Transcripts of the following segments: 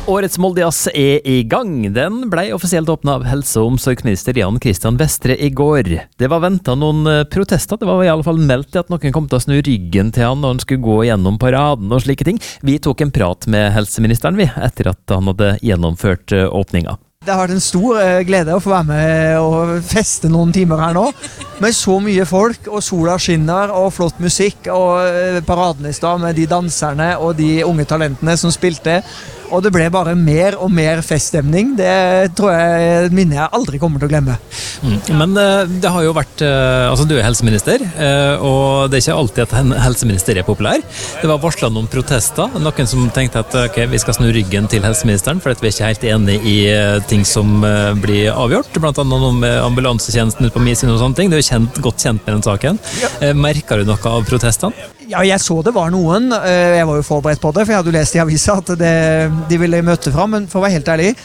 Årets Moldejazz i gang. Den ble offisielt åpnet av helse- og omsorgsminister Jan Christian Vestre i går. Det var ventet noen protester. Det var i alle fall meldt at noen kom til å snu ryggen til han når han skulle gå gjennom paraden og slike ting. Vi tok en prat med helseministeren etter at han hadde gjennomført åpninga. Det har vært en stor glede å få være med og feste noen timer her nå. Med så mye folk, og sola skinner, og flott musikk, og paraden i stad med de danserne og de unge talentene som spilte. Og det ble bare mer og mer feststemning. Det tror jeg minner jeg aldri kommer til å glemme. Men det har jo vært, altså du er helseminister, og det er ikke alltid at en helseminister er populær. Det var varslet noen protester, noen som tenkte at ok, vi skal snu ryggen til helseministeren, for at vi er ikke helt enige i ting som blir avgjort, blant annet noe med ambulansetjenesten ut på Misin og sånne ting. Det er jo godt kjent med den saken. Ja. Merker du noe av protestene? Ja, jeg så det var noen. Jeg var jo forberedt på det, for jeg hadde jo lest i avisa at de ville møte fram, men for å være helt ærlig,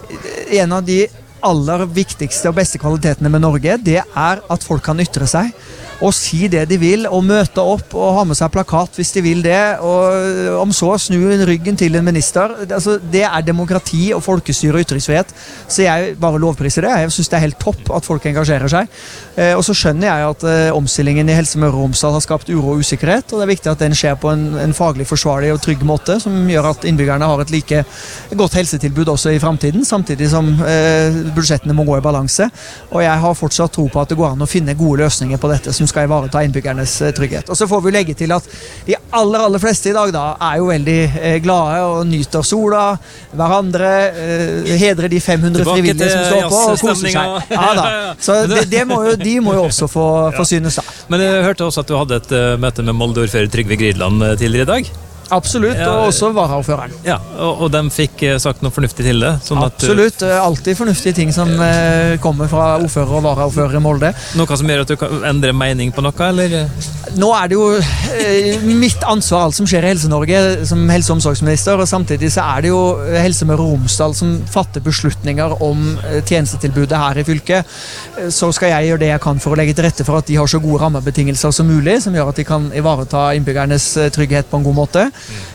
en av de aller viktigste og beste kvalitetene med Norge, det er at folk kan ytre seg og si det de vil, og møte opp og ha med seg plakat hvis de vil det, og om så snu ryggen til en minister. Altså, det er demokrati og folkestyre og ytringsfrihet, så jeg bare lovpriser det. Jeg synes det er helt topp at folk engasjerer seg. Og så skjønner jeg at omstillingen i Helse Møre og Romsdal har skapt uro og usikkerhet, og det er viktig at den skjer på en faglig forsvarlig og trygg måte, som gjør at innbyggerne har et like godt helsetilbud også i fremtiden, samtidig som budsjettene må gå i balanse. Og jeg har fortsatt tro på at det går an å finne gode løsninger på dette, som skal ivareta innbyggernes trygghet. Og så får vi legge til at de aller fleste i dag da er jo veldig glade og nyter sola, hverandre, hedrer de 500 frivillige som står på og koser seg. Ja da. Så de må jo også få synes da. Men jeg hørte også at du hadde et møte med Molde-ordfører Trygve Grydland tidligere i dag. Absolutt, og også varaordføreren. Ja, og de fikk sagt noe fornuftig til det? Sånn Absolutt, alltid fornuftige ting som kommer fra ordfører og varaordfører i Molde. Noe som gjør at du kan endre mening på noe, eller? Nå er det jo mitt ansvar alt som skjer i Helse-Norge som helse- og omsorgsminister, og samtidig så er det jo Helse Møre og Romsdal som fatter beslutninger om tjenestetilbudet her i fylket. Så skal jeg gjøre det jeg kan for å legge til rette for at de har så gode rammebetingelser som mulig, som gjør at de kan ivareta innbyggernes trygghet på en god måte.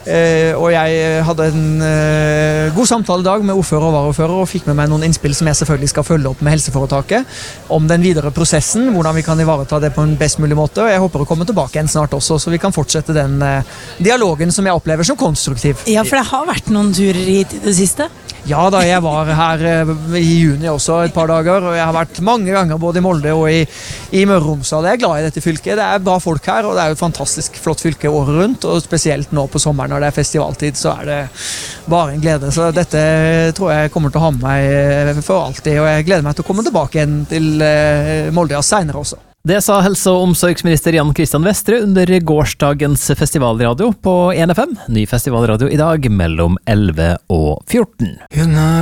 Og jeg hadde en god samtale i dag med ordfører og varaordfører og fikk med meg noen innspill som jeg selvfølgelig skal følge opp med helseforetaket om den videre prosessen, hvordan vi kan ivareta det på en best mulig måte, og jeg håper å komme tilbake igjen snart også, så vi kan fortsette den dialogen som jeg opplever som konstruktiv. Ja, for det har vært noen turer hit i det siste? Ja da, jeg var her i juni også et par dager, og jeg har vært mange ganger både i Molde og i Møre og Romsdal. Jeg er glad i dette fylket, det er bra folk her, og det er jo et fantastisk flott fylke året rundt, og spesielt nå på sommeren når det er festivaltid, så er det bare en glede. Så dette tror jeg kommer til å ha med meg for alltid, og jeg gleder meg til å komme tilbake igjen til Molde senere også. Det sa helse- og omsorgsminister Jan Christian Vestre under gårsdagens festivalradio på 1FM. Ny festivalradio i dag mellom 11 og 14.